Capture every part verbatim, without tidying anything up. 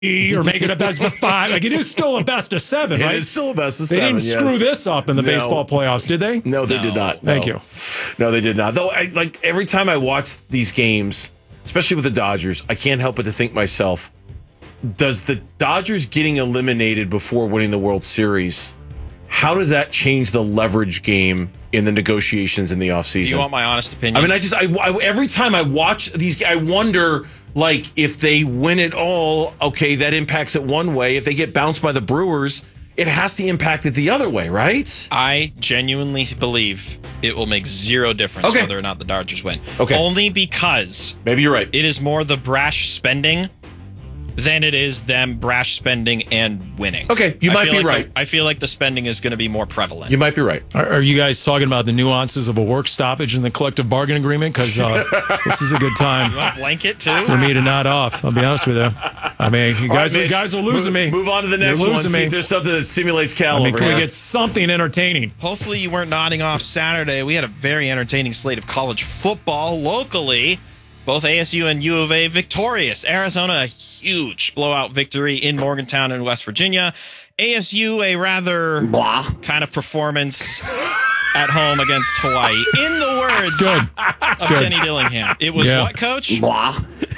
or make it a best of five. Like, it is still a best of seven, right? It is still a best of they seven. They didn't yes. screw this up in the no. baseball playoffs, did they? No, they no. did not. No. Thank you. No, they did not. Though, I, like every time I watch these games, especially with the Dodgers, I can't help but to think myself, does the Dodgers getting eliminated before winning the World Series, how does that change the leverage game in the negotiations in the offseason? Do you want my honest opinion? I mean, I just, I, I every time I watch these, I wonder, like, if they win it all, okay, that impacts it one way. If they get bounced by the Brewers, it has to impact it the other way, right? I genuinely believe it will make zero difference okay. whether or not the Dodgers win. Okay. Only because maybe you're right. It is more the brash spending than it is them brash spending and winning. Okay, you I might feel be like right. The, I feel like the spending is going to be more prevalent. You might be right. Are, are you guys talking about the nuances of a work stoppage in the collective bargaining agreement? Because uh, this is a good time You want a blanket too? for me to nod off. I'll be honest with you. I mean, you guys, right, you guys are losing move, me. Move on to the next You're one. losing See me. if there's something that simulates Cal I mean, over can here. we get something entertaining? Hopefully you weren't nodding off Saturday. We had a very entertaining slate of college football locally. Both A S U and U of A victorious. Arizona, a huge blowout victory in Morgantown and West Virginia. A S U, a rather blah kind of performance at home against Hawaii. In the words good. of good. Kenny Dillingham. It was Yeah. what, Coach? Blah.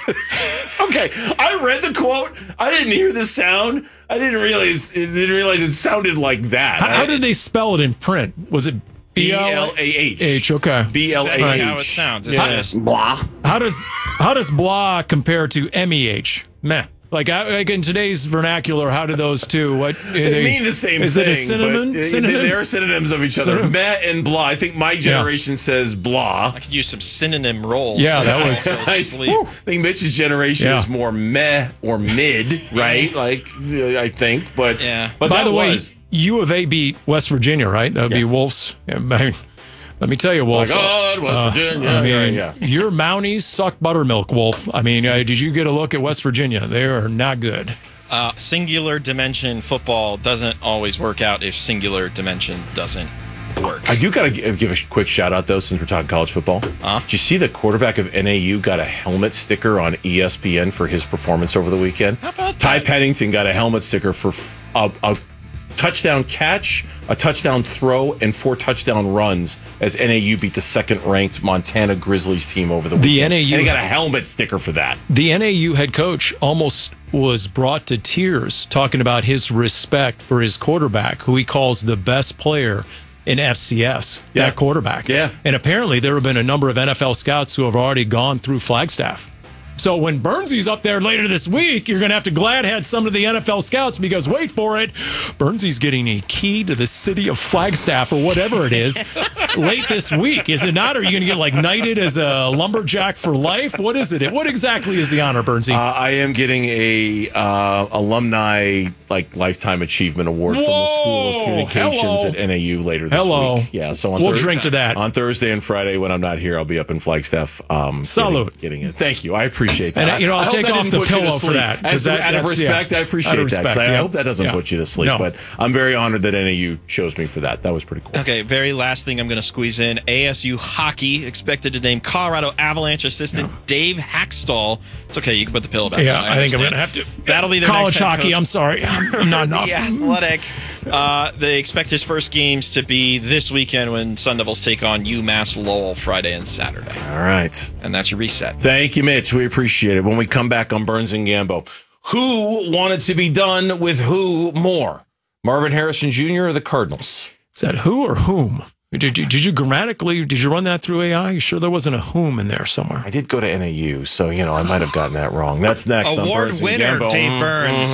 Okay, I read the quote. I didn't hear the sound. I didn't realize. Didn't realize it sounded like that. How, how did they spell it in print? Was it B L A H? H, okay. B L A H. Exactly how it sounds. It's Yeah. just Blah. How does how does blah compare to M E H? Meh. Like, I, like in today's vernacular, how do those two? What They, they mean the same is thing. Is it a synonym? But synonym? They are synonyms of each other. Synonym? Meh and blah. I think my generation says blah. I could use some synonym roles. Yeah, that was- I, I think Mitch's generation Yeah. is more meh or mid, right? Like, I think. But, Yeah. but By that the way, was, U of A beat West Virginia, right? That would be Yeah. Wolves. Yeah, I mean, let me tell you, Wolf. my God, West uh, Virginia. I mean, yeah, yeah. your Mounties suck buttermilk, Wolf. I mean, uh, did you get a look at West Virginia? They are not good. Uh, singular dimension football doesn't always work out if singular dimension doesn't work. I do got to give a quick shout out, though, since we're talking college football. Huh? Did you see the quarterback of N A U got a helmet sticker on E S P N for his performance over the weekend? How about Ty that? Pennington got a helmet sticker for f- a, a touchdown catch, a touchdown throw, and four touchdown runs as N A U beat the second-ranked Montana Grizzlies team over the weekend. The N A U and he got a helmet sticker for that. The N A U head coach almost was brought to tears talking about his respect for his quarterback, who he calls the best player in F C S, Yeah. that quarterback. Yeah. And apparently there have been a number of N F L scouts who have already gone through Flagstaff. So when Burnsy's up there later this week, you're going to have to glad had some of the N F L scouts because, wait for it, Burnsy's getting a key to the city of Flagstaff or whatever it is late this week. Is it not? Are you going to get like knighted as a lumberjack for life? What is it? What exactly is the honor, Burnsy? Uh, I am getting a uh, alumni like lifetime achievement award from the School of Whoa, Communications hello. at N A U later this Hello. week. Yeah, so on We'll Thursday, drink to that. on Thursday and Friday when I'm not here. I'll be up in Flagstaff. Um, Salute. Getting, getting it. Thank you. I appreciate And, that. you know, I'll I hope take that off didn't the put you to pillow for sleep. that, 'cause As, that- out of that's- yeah. respect, I appreciate Out of that. 'cause respect, I yeah. hope that doesn't Yeah. put you to sleep. No. But I'm very honored that N A U chose me for that. That was pretty cool. Okay, very last thing I'm going to squeeze in. A S U hockey expected to name Colorado Avalanche assistant Dave Hackstall. It's okay, you can put the pillow back yeah, on. I, think I'm understand. going to have to. That'll be their college next head hockey. coach. I'm sorry. I'm not enough. The Athletic. Uh, they expect his first games to be this weekend when Sun Devils take on UMass Lowell Friday and Saturday. All right. And that's your reset. Thank you, Mitch. We appreciate it. When we come back on Burns and Gambo, who wanted to be done with who more? Marvin Harrison Junior or the Cardinals? Is that who or whom? Did you, did you grammatically, did you run that through A I? You sure there wasn't a whom in there somewhere? I did go to N A U, so, you know, I might have gotten that wrong. That's next on Award Burns and winner, Gambo. Dave Burns.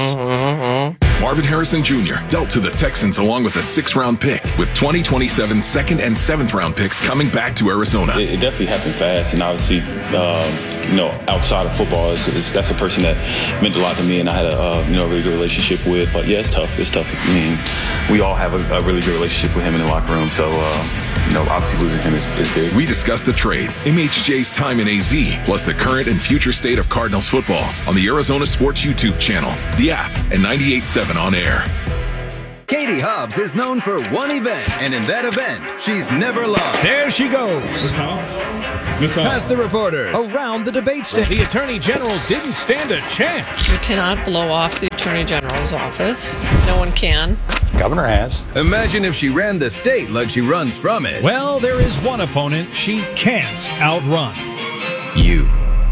Marvin Harrison Junior dealt to the Texans along with a sixth-round pick, with twenty twenty-seven second and seventh-round picks coming back to Arizona. It, it definitely happened fast, and obviously, um, you know, outside of football, it's, it's, that's a person that meant a lot to me, and I had a uh, you know a really good relationship with. But yeah, it's tough. It's tough. I mean, we all have a, a really good relationship with him in the locker room, so uh, you know, obviously losing him is, is big. We discussed the trade, M H J's time in A Z, plus the current and future state of Cardinals football on the Arizona Sports YouTube channel, the app, and ninety-eight point seven on air. Katie Hobbs is known for one event, and in that event, she's never lost. There she goes. Miss Hobbs? Miss Hobbs. Past the reporters. Around the debate stage. The Attorney General didn't stand a chance. You cannot blow off the Attorney General's office. No one can. Governor has. Imagine if she ran the state like she runs from it. Well, there is one opponent she can't outrun. You.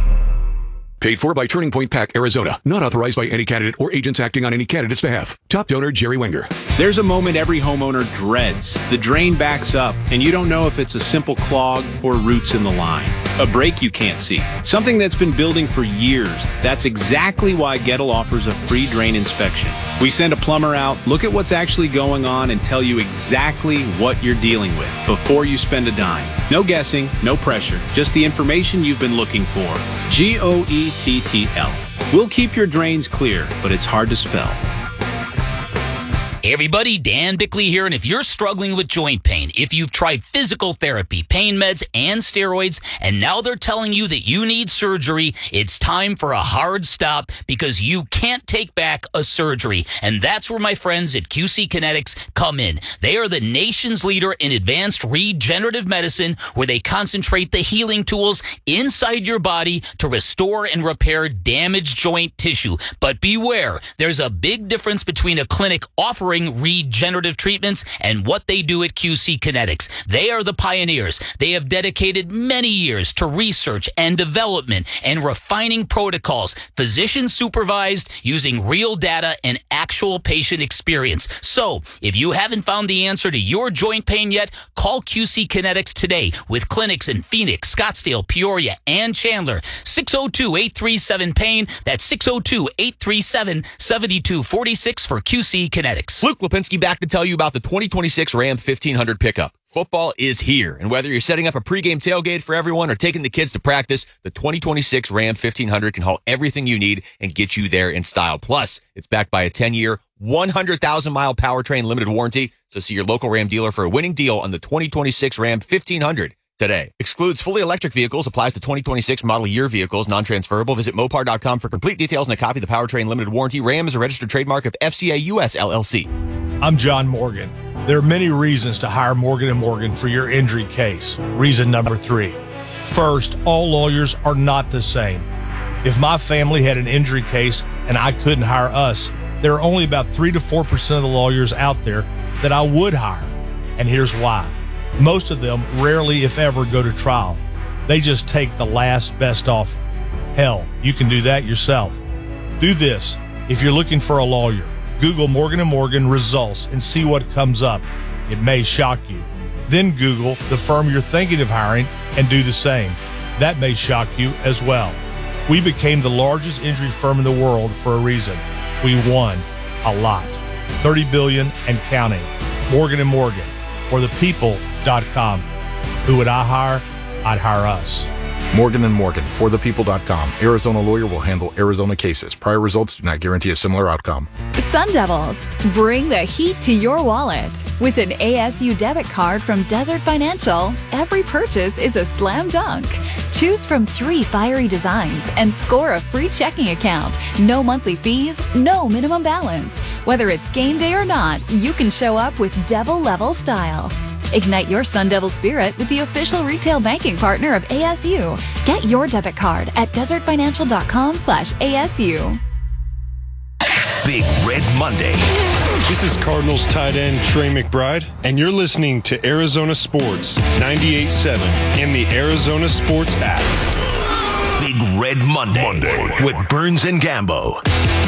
Paid for by Turning Point PAC, Arizona. Not authorized by any candidate or agents acting on any candidate's behalf. Top donor, Jerry Wenger. There's a moment every homeowner dreads. The drain backs up, and you don't know if it's a simple clog or roots in the line. A break you can't see. Something that's been building for years. That's exactly why Gettle offers a free drain inspection. We send a plumber out, look at what's actually going on, and tell you exactly what you're dealing with before you spend a dime. No guessing, no pressure, just the information you've been looking for. G O E T T L. We'll keep your drains clear, but it's hard to spell. Hey everybody, Dan Bickley here, and if you're struggling with joint pain, if you've tried physical therapy, pain meds, and steroids, and now they're telling you that you need surgery, it's time for a hard stop because you can't take back a surgery. And that's where my friends at Q C Kinetics come in. They are the nation's leader in advanced regenerative medicine, where they concentrate the healing tools inside your body to restore and repair damaged joint tissue. But beware, there's a big difference between a clinic offering regenerative treatments and what they do at Q C Kinetics. They are the pioneers. They have dedicated many years to research and development and refining protocols, physician supervised, using real data and actual patient experience. So if you haven't found the answer to your joint pain yet, call Q C Kinetics today with clinics in Phoenix, Scottsdale, Peoria, and Chandler. six oh two, eight three seven, pain. That's six oh two, eight three seven, seven two four six for Q C Kinetics. Luke Lipinski back to tell you about the twenty twenty-six Ram fifteen hundred pickup. Football is here, and whether you're setting up a pregame tailgate for everyone or taking the kids to practice, the twenty twenty-six Ram fifteen hundred can haul everything you need and get you there in style. Plus, it's backed by a ten-year, one hundred thousand mile powertrain limited warranty, so see your local Ram dealer for a winning deal on the twenty twenty-six Ram fifteen hundred. Today. Excludes fully electric vehicles, applies to twenty twenty-six model year vehicles, non-transferable. Visit Mopar dot com for complete details and a copy of the powertrain limited warranty. Ram is a registered trademark of F C A U S L L C. I'm John Morgan. There are many reasons to hire Morgan and Morgan for your injury case. Reason number three. First, all lawyers are not the same. If my family had an injury case and I couldn't hire us, there are only about three to four percent of the lawyers out there that I would hire. And here's why. Most of them rarely, if ever, go to trial. They just take the last best offer. Hell, you can do that yourself. Do this. If you're looking for a lawyer, Google Morgan and Morgan results and see what comes up. It may shock you. Then Google the firm you're thinking of hiring and do the same. That may shock you as well. We became the largest injury firm in the world for a reason. We won a lot. thirty billion dollars and counting. Morgan and Morgan. For the people dot com. Who would I hire? I'd hire us. Morgan and Morgan, for the people dot com. Arizona lawyer will handle Arizona cases. Prior results do not guarantee a similar outcome. Sun Devils, bring the heat to your wallet. With an A S U debit card from Desert Financial, every purchase is a slam dunk. Choose from three fiery designs and score a free checking account. No monthly fees, no minimum balance. Whether it's game day or not, you can show up with Devil level style. Ignite your Sun Devil spirit with the official retail banking partner of A S U. Get your debit card at desert financial dot com slash A S U. Big Red Monday. This is Cardinals tight end Trey McBride, and you're listening to Arizona Sports ninety-eight point seven and the Arizona Sports app. Big Red Monday, Monday. with Burns and Gambo.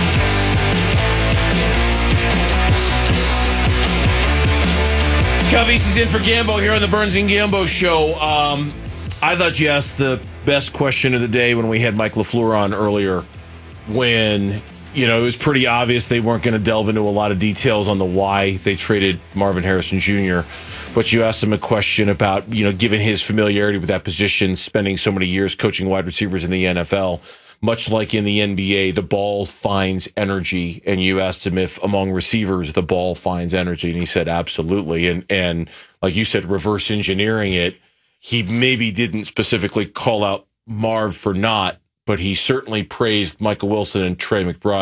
Calvissi's in for Gambo here on the Burns and Gambo show. Um, I thought you asked the best question of the day when we had Mike LaFleur on earlier, when, you know, it was pretty obvious they weren't going to delve into a lot of details on the why they traded Marvin Harrison Junior But you asked him a question about, you know, given his familiarity with that position, spending so many years coaching wide receivers in the N F L, much like in the N B A, the ball finds energy. And you asked him if among receivers, the ball finds energy. And he said, absolutely. And, and like you said, reverse engineering it, he maybe didn't specifically call out Marv for not, but he certainly praised Michael Wilson and Trey McBride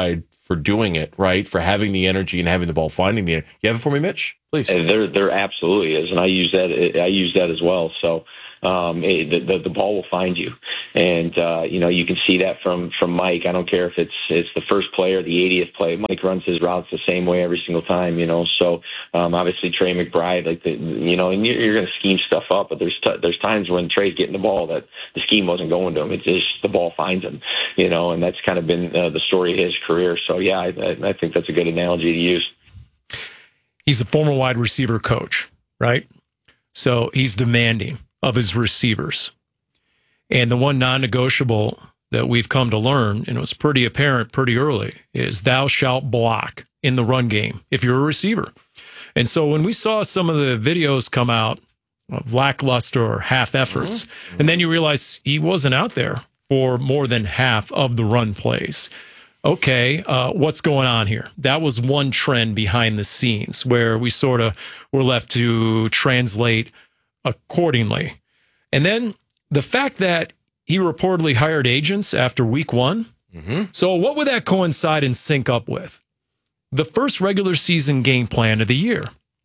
for doing it, right? For having the energy and having the ball, finding the. You have it for me, Mitch? Please. And there, there absolutely is, and I use that. I use that as well. So um, it, the, the ball will find you, and uh, you know you can see that from from Mike. I don't care if it's it's the first play or the eightieth play. Mike runs his routes the same way every single time. You know, so um, obviously Trey McBride, like the, you know, and you're, you're going to scheme stuff up, but there's t- there's times when Trey's getting the ball that the scheme wasn't going to him. It's just the ball finds him. You know, and that's kind of been uh, the story of his career. So yeah, I, I think that's a good analogy to use. He's a former wide receiver coach, right? So he's demanding of his receivers. And the one non-negotiable that we've come to learn, and it was pretty apparent pretty early, is thou shalt block in the run game if you're a receiver. And so when we saw some of the videos come out of lackluster or half efforts, mm-hmm. and then you realize he wasn't out there for more than half of the run plays. Okay, uh, what's going on here? That was one trend behind the scenes where we sort of were left to translate accordingly. And then the fact that he reportedly hired agents after week one. Mm-hmm. So what would that coincide and sync up with? The first regular season game plan of the year,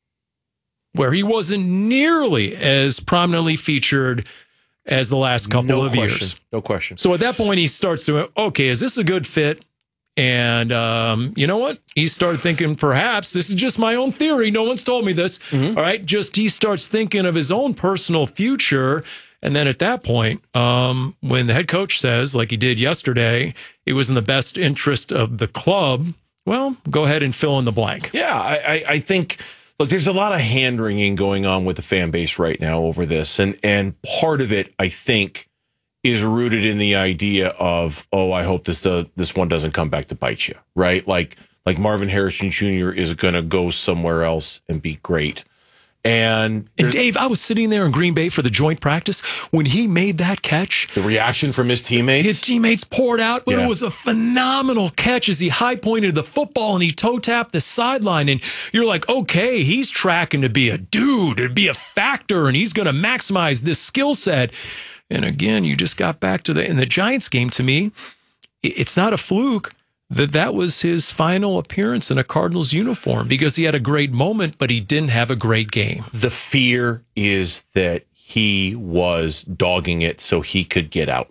where he wasn't nearly as prominently featured as the last couple no of question. years. No question. So at that point, he starts to, okay, is this a good fit? And um, you know what? He started thinking, perhaps, this is just my own theory. No one's told me this. Mm-hmm. All right. Just he starts thinking of his own personal future. And then at that point, um, when the head coach says, like he did yesterday, it was in the best interest of the club, well, go ahead and fill in the blank. Yeah, I, I, I think, look, there's a lot of hand-wringing going on with the fan base right now over this. And, and part of it, I think, is rooted in the idea of, oh, I hope this uh, this one doesn't come back to bite you, right? Like like Marvin Harrison Junior is going to go somewhere else and be great. And, and Dave, I was sitting there in Green Bay for the joint practice when he made that catch. The reaction from his teammates? His teammates poured out, but yeah. it was a phenomenal catch as he high-pointed the football and he toe-tapped the sideline. And you're like, okay, he's tracking to be a dude, to be a factor, and he's going to maximize this skill set. And again, you just got back to the in the Giants game. To me, it's not a fluke that that was his final appearance in a Cardinals uniform because he had a great moment, but he didn't have a great game. The fear is that he was dogging it so he could get out.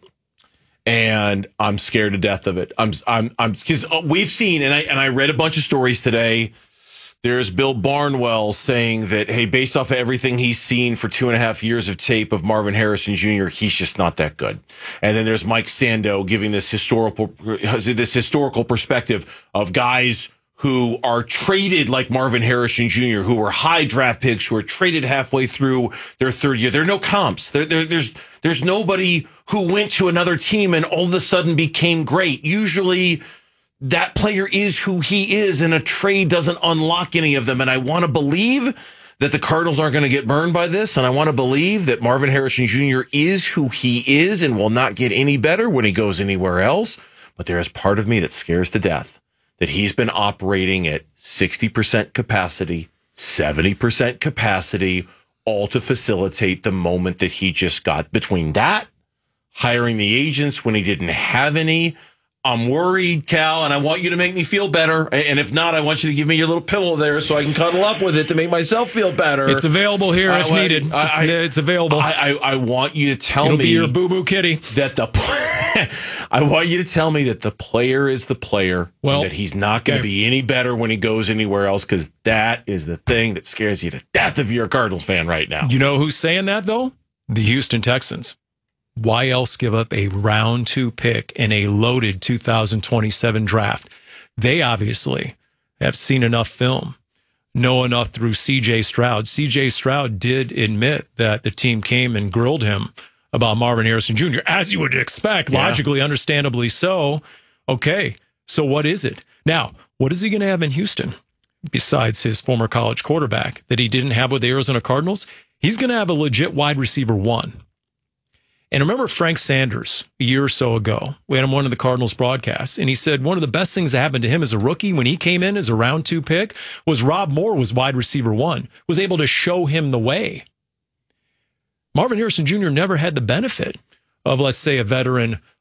And I'm scared to death of it. I'm, I'm, I'm, because we've seen, and I, and I read a bunch of stories today. There's Bill Barnwell saying that, hey, based off of everything he's seen for two and a half years of tape of Marvin Harrison Junior, he's just not that good. And then there's Mike Sando giving this historical this historical perspective of guys who are traded like Marvin Harrison Junior, who were high draft picks, who are traded halfway through their third year. There are no comps. There, there, there's there's nobody who went to another team and all of a sudden became great. Usually that player is who he is, and a trade doesn't unlock any of them. And I want to believe that the Cardinals aren't going to get burned by this, and I want to believe that Marvin Harrison Junior is who he is and will not get any better when he goes anywhere else. But there is part of me that scares to death that he's been operating at sixty percent capacity, seventy percent capacity, all to facilitate the moment that he just got. Between that, hiring the agents when he didn't have any, I'm worried, Cal, and I want you to make me feel better. And if not, I want you to give me your little pillow there so I can cuddle up with it to make myself feel better. It's available here if I, needed. I, it's, I, it's available. I, I, I want you to tell It'll me be your boo-boo kitty. That the I want you to tell me that the player is the player. Well, that he's not going to okay. be any better when he goes anywhere else, because that is the thing that scares you to death if you're a Cardinals fan right now. You know who's saying that, though? The Houston Texans. Why else give up a round two pick in a loaded two thousand twenty-seven draft? They obviously have seen enough film, know enough through C J Stroud. C J Stroud did admit that the team came and grilled him about Marvin Harrison Junior, as you would expect, yeah. logically, understandably so. Okay, so what is it? Now, what is he going to have in Houston besides his former college quarterback that he didn't have with the Arizona Cardinals? He's going to have a legit wide receiver one. And remember Frank Sanders a year or so ago? We had him on one of the Cardinals broadcasts, and he said one of the best things that happened to him as a rookie when he came in as a round two pick was Rob Moore was wide receiver one, was able to show him the way. Marvin Harrison Junior never had the benefit of, let's say, a veteran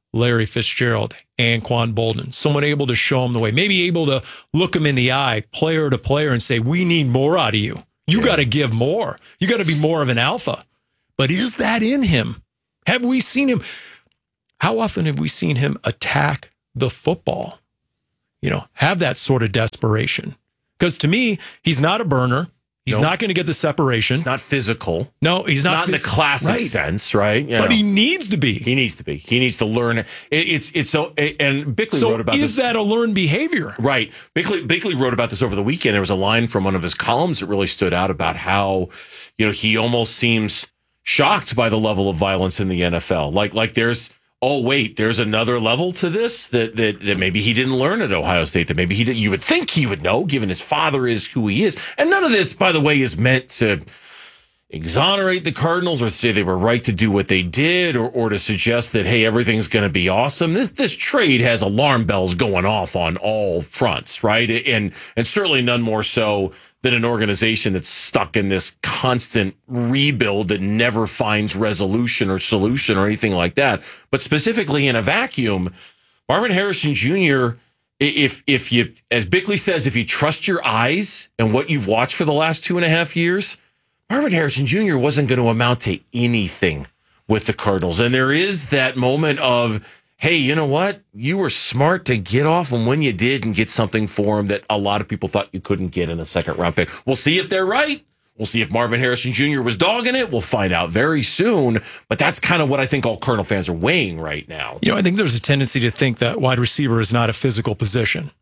Larry Fitzgerald, Anquan Boldin, someone able to show him the way, maybe able to look him in the eye, player to player, and say, we need more out of you. You yeah. got to give more. You got to be more of an alpha. But is that in him? Have we seen him? How often have we seen him attack the football? You know, have that sort of desperation. Because to me, he's not a burner. He's nope. not going to get the separation. He's not physical. No, he's not. Not in the classic right. sense, right? You but know. he needs to be. He needs to be. He needs to learn. It, it's it's so. And Bickley so wrote about is this. Is that a learned behavior? Right. Bickley Bickley wrote about this over the weekend. There was a line from one of his columns that really stood out about how, you know, he almost seems shocked by the level of violence in the N F L. Like like there's. Oh, wait, there's another level to this that, that that maybe he didn't learn at Ohio State, that maybe he did. You would think he would know, given his father is who he is. And none of this, by the way, is meant to exonerate the Cardinals or say they were right to do what they did or, or to suggest that, hey, everything's going to be awesome. This this trade has alarm bells going off on all fronts, right? And, and certainly none more so than an organization that's stuck in this constant rebuild that never finds resolution or solution or anything like that. But specifically in a vacuum, Marvin Harrison Junior, if if you, as Bickley says, if you trust your eyes and what you've watched for the last two and a half years, Marvin Harrison Junior wasn't going to amount to anything with the Cardinals. And there is that moment of, hey, you know what? You were smart to get off him when you did and get something for him that a lot of people thought you couldn't get in a second round pick. We'll see if they're right. We'll see if Marvin Harrison Junior was dogging it. We'll find out very soon. But that's kind of what I think all Cardinal fans are weighing right now. You know, I think there's a tendency to think that wide receiver is not a physical position.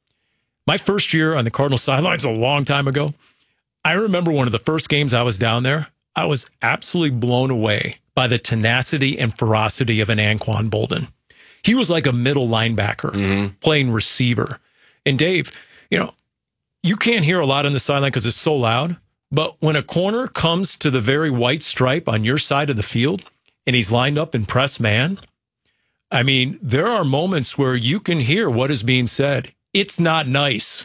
My first year on the Cardinal sidelines a long time ago, I remember one of the first games I was down there, I was absolutely blown away by the tenacity and ferocity of an Anquan Boldin. He was like a middle linebacker mm-hmm. playing receiver. And Dave, you know, you can't hear a lot on the sideline because it's so loud. But when a corner comes to the very white stripe on your side of the field and he's lined up in press man, I mean, there are moments where you can hear what is being said. It's not nice.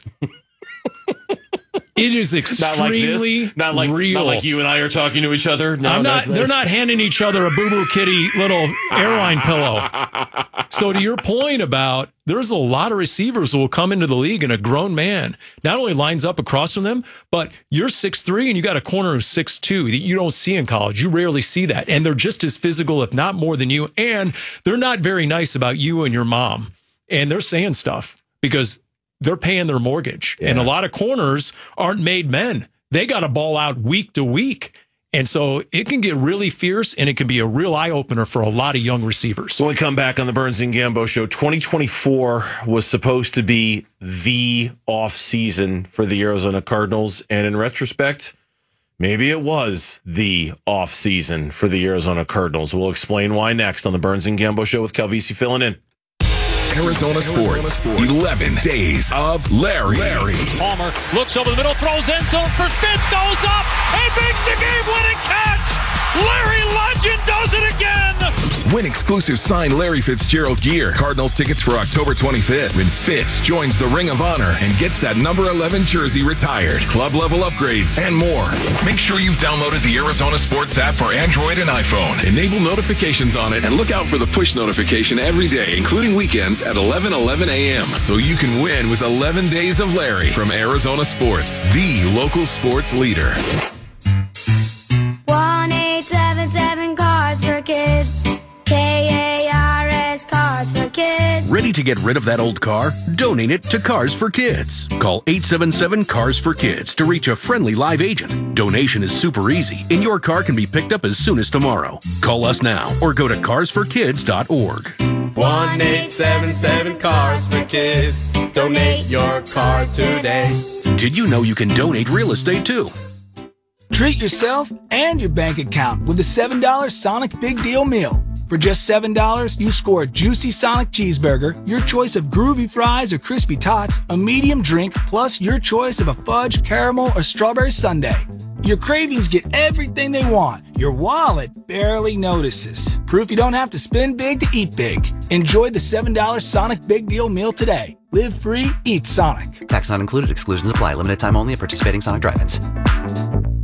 It is extremely not like not like, real. Not like you and I are talking to each other. No, I'm not. That's, that's... They're not handing each other a Boo Boo Kitty little airline pillow. So to your point about there's a lot of receivers who will come into the league and a grown man not only lines up across from them, but you're six three and you got a corner who's six two that you don't see in college. You rarely see that. And they're just as physical, if not more than you. And they're not very nice about you and your mom. And they're saying stuff because they're paying their mortgage. Yeah. And a lot of corners aren't made men. They got to ball out week to week. And so it can get really fierce, and it can be a real eye-opener for a lot of young receivers. When we come back on the Burns and Gambo Show, twenty twenty-four was supposed to be the off-season for the Arizona Cardinals. And in retrospect, maybe it was the off-season for the Arizona Cardinals. We'll explain why next on the Burns and Gambo Show with Calvisi filling in. Arizona Sports, eleven days of Larry. Larry. Palmer looks over the middle, throws end zone for Fitz, goes up, and makes the game-winning catch. Larry Legend does it again. Win exclusive signed Larry Fitzgerald gear. Cardinals tickets for October twenty-fifth when Fitz joins the Ring of Honor and gets that number eleven jersey retired. Club level upgrades and more. Make sure you've downloaded the Arizona Sports app for Android and iPhone. Enable notifications on it and look out for the push notification every day, including weekends at eleven eleven a.m. so you can win with eleven days of Larry from Arizona Sports, the local sports leader. one eight seven seven Cars for Kids. K A R S Cars for Kids. Ready to get rid of that old car? Donate it to Cars for Kids. Call eight seven seven Cars for Kids to reach a friendly live agent. Donation is super easy, and your car can be picked up as soon as tomorrow. Call us now or go to cars for kids dot org. one eight seven seven Cars for Kids. Donate your car today. Did you know you can donate real estate too? Treat yourself and your bank account with the seven dollar Sonic Big Deal Meal. For just seven dollars, you score a juicy Sonic cheeseburger, your choice of groovy fries or crispy tots, a medium drink, plus your choice of a fudge, caramel, or strawberry sundae. Your cravings get everything they want. Your wallet barely notices. Proof you don't have to spend big to eat big. Enjoy the seven dollar Sonic Big Deal Meal today. Live free, eat Sonic. Tax not included. Exclusions apply. Limited time only at participating Sonic drive-ins.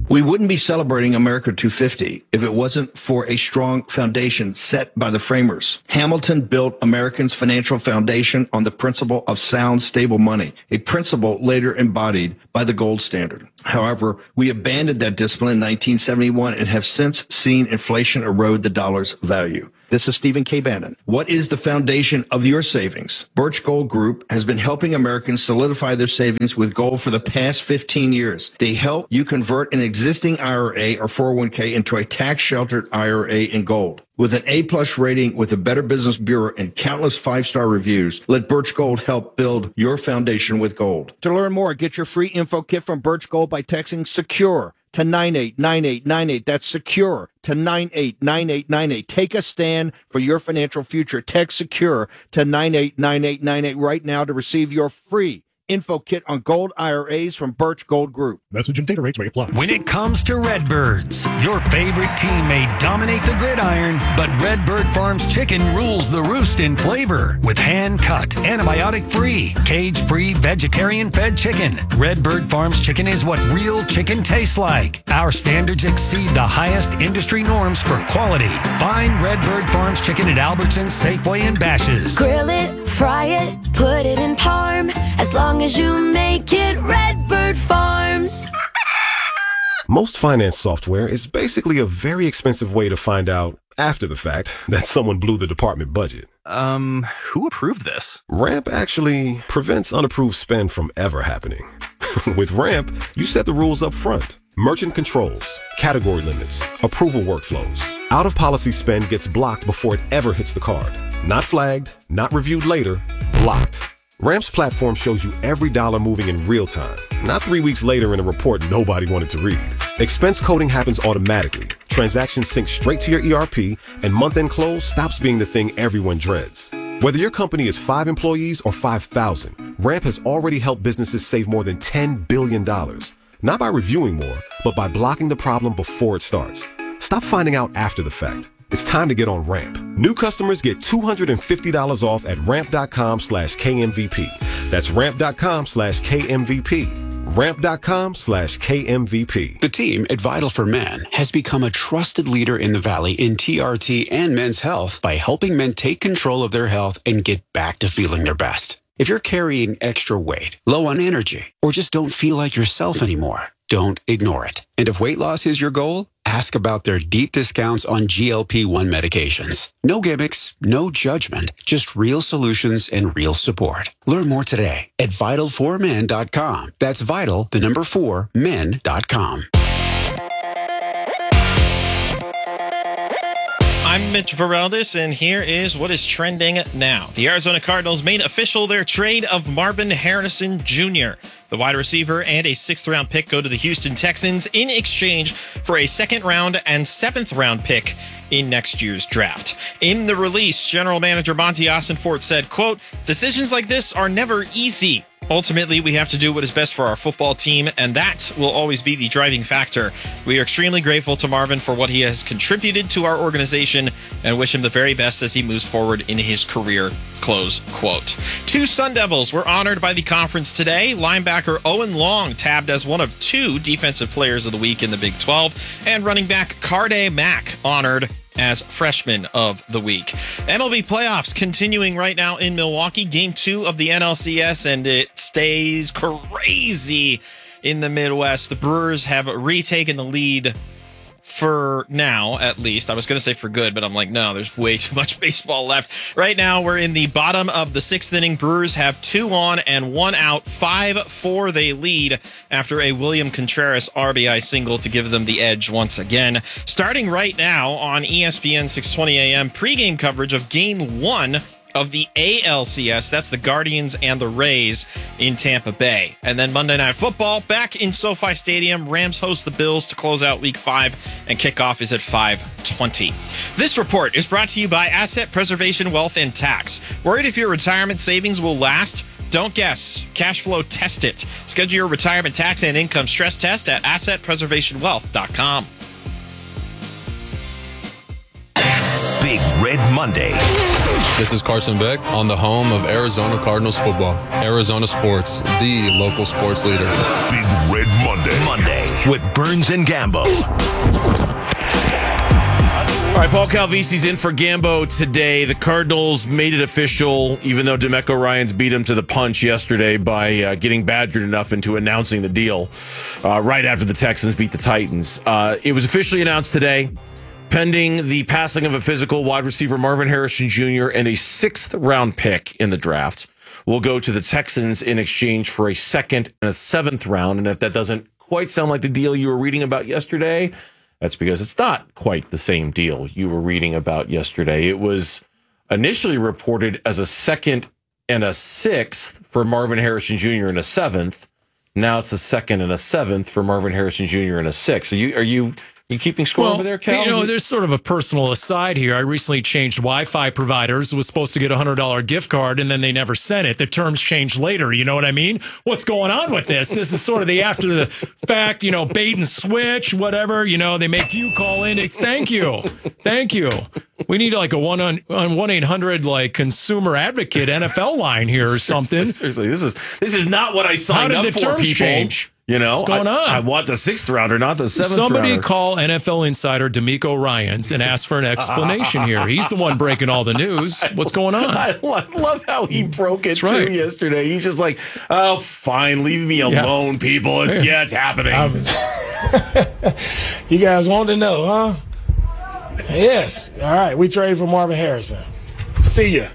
We wouldn't be celebrating America two fifty if it wasn't for a strong foundation set by the framers. Hamilton built Americans' financial foundation on the principle of sound, stable money, a principle later embodied by the gold standard. However, we abandoned that discipline in nineteen seventy-one and have since seen inflation erode the dollar's value. This is Stephen K. Bannon. What is the foundation of your savings? Birch Gold Group has been helping Americans solidify their savings with gold for the past fifteen years. They help you convert an existing I R A or four oh one k into a tax-sheltered I R A in gold. With an A-plus rating with the Better Business Bureau and countless five-star reviews, let Birch Gold help build your foundation with gold. To learn more, get your free info kit from Birch Gold by texting SECURE to nine eight nine eight nine eight. That's SECURE to nine eight nine eight nine eight. Take a stand for your financial future. Text SECURE to nine eight nine eight nine eight right now to receive your free info kit on gold I R As from Birch Gold Group. Message and data rates may apply. When it comes to Redbirds, your favorite team may dominate the gridiron, but Redbird Farms chicken rules the roost in flavor. With hand-cut, antibiotic-free, cage-free, vegetarian-fed chicken, Redbird Farms chicken is what real chicken tastes like. Our standards exceed the highest industry norms for quality. Find Redbird Farms chicken at Albertsons, Safeway, and Bash's. Grill it, fry it, put it in parm. As long as you make it Redbird Farms. Most finance software is basically a very expensive way to find out, after the fact, that someone blew the department budget. Um, who approved this? Ramp actually prevents unapproved spend from ever happening. With Ramp, you set the rules up front. Merchant controls, category limits, approval workflows. Out-of-policy spend gets blocked before it ever hits the card. Not flagged, not reviewed later, blocked. Ramp's platform shows you every dollar moving in real time, not three weeks later in a report nobody wanted to read. Expense coding happens automatically. Transactions sync straight to your E R P, and month-end close stops being the thing everyone dreads. Whether your company is five employees or five thousand, Ramp has already helped businesses save more than ten billion dollars. Not by reviewing more, but by blocking the problem before it starts. Stop finding out after the fact. It's time to get on Ramp. New customers get two hundred fifty dollars off at ramp.com slash KMVP. That's ramp.com slash KMVP. Ramp.com slash KMVP. The team at Vital for Men has become a trusted leader in the Valley in T R T and men's health by helping men take control of their health and get back to feeling their best. If you're carrying extra weight, low on energy, or just don't feel like yourself anymore, don't ignore it. And if weight loss is your goal, ask about their deep discounts on G L P one medications. No gimmicks, no judgment, just real solutions and real support. Learn more today at vital for men dot com. That's vital, the number four, men dot com. I'm Mitch Vareldis, and here is what is trending now. The Arizona Cardinals made official their trade of Marvin Harrison Junior The wide receiver and a sixth-round pick go to the Houston Texans in exchange for a second-round and seventh-round pick in next year's draft. In the release, General Manager Monty Ossenfort said, quote, "Decisions like this are never easy. Ultimately, we have to do what is best for our football team, and that will always be the driving factor. We are extremely grateful to Marvin for what he has contributed to our organization and wish him the very best as he moves forward in his career." Close quote. Two Sun Devils were honored by the conference today. Linebacker Owen Long tabbed as one of two Defensive Players of the Week in the Big twelve, and running back Carday Mack honored as Freshman of the Week. M L B playoffs continuing right now in Milwaukee. Game two of the N L C S, and it stays crazy in the Midwest. The Brewers have retaken the lead for now, at least. I was going to say for good, but I'm like, no, there's way too much baseball left. Right now, we're in the bottom of the sixth inning. Brewers have two on and one out. five four they lead after a William Contreras R B I single to give them the edge once again. Starting right now on E S P N six twenty A M, pregame coverage of game one of the A L C S. That's the Guardians and the Rays in Tampa Bay. And then Monday Night Football back in SoFi Stadium. Rams host the Bills to close out week five, and kickoff is at five twenty. This report is brought to you by Asset Preservation Wealth and Tax. Worried if your retirement savings will last? Don't guess. Cash flow test it. Schedule your retirement tax and income stress test at asset preservation wealth dot com. Big Red Monday. This is Carson Beck on the home of Arizona Cardinals football. Arizona Sports, the local sports leader. Big Red Monday. Monday with Burns and Gambo. All right, Paul Calvisi's in for Gambo today. The Cardinals made it official, even though DeMeco Ryans beat him to the punch yesterday by uh, getting badgered enough into announcing the deal uh, right after the Texans beat the Titans. Uh, it was officially announced today, pending the passing of a physical. Wide receiver Marvin Harrison Junior and a sixth round pick in the draft will go to the Texans in exchange for a second and a seventh round. And if that doesn't quite sound like the deal you were reading about yesterday, that's because it's not quite the same deal you were reading about yesterday. It was initially reported as a second and a sixth for Marvin Harrison Junior and a seventh. Now it's a second and a seventh for Marvin Harrison Junior and a sixth. Are you are you you keeping score well, over there, Cal? You know, there's sort of a personal aside here. I recently changed Wi-Fi providers. Was supposed to get a one hundred dollars gift card, and then they never sent it. The terms changed later. You know what I mean? What's going on with this? This is sort of the after the fact, you know, bait and switch, whatever. You know, they make you call in. It's thank you. Thank you. We need like a one on one eight hundred like consumer advocate N F L line here or something. Seriously, this is this is not what I signed How did up the for, terms people. change? You know, What's going I, on? I want the sixth rounder, not the seventh Somebody rounder. call N F L insider DeMeco Ryans and ask for an explanation here. He's the one breaking all the news. What's going on? I love, love how he broke it That's too right. yesterday. He's just like, oh, fine, leave me alone, Yeah. people. It's yeah, it's happening. You guys want to know, huh? Yes. All right. We traded for Marvin Harrison. See ya.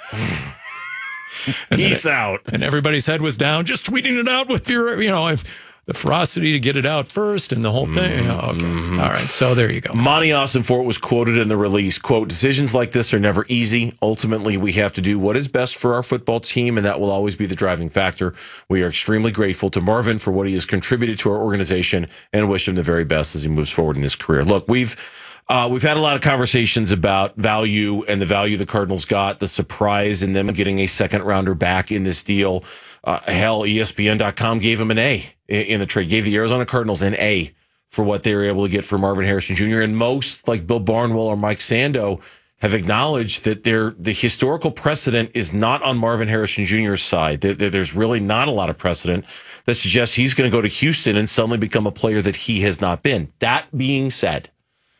Peace out. And everybody's head was down, just tweeting it out with fear, you know, the ferocity to get it out first and the whole thing. Oh, okay. Mm-hmm. All right. So there you go. Monty Austin-Fort was quoted in the release, quote, decisions like this are never easy. Ultimately, we have to do what is best for our football team, and that will always be the driving factor. We are extremely grateful to Marvin for what he has contributed to our organization and wish him the very best as he moves forward in his career. Look, we've Uh, we've had a lot of conversations about value and the value the Cardinals got, the surprise in them getting a second rounder back in this deal. Uh, hell, E S P N dot com gave him an A in the trade, gave the Arizona Cardinals an A for what they were able to get for Marvin Harrison Junior And most, like Bill Barnwell or Mike Sando, have acknowledged that they're, the historical precedent is not on Marvin Harrison Junior's side. There, there's really not a lot of precedent that suggests he's going to go to Houston and suddenly become a player that he has not been. That being said,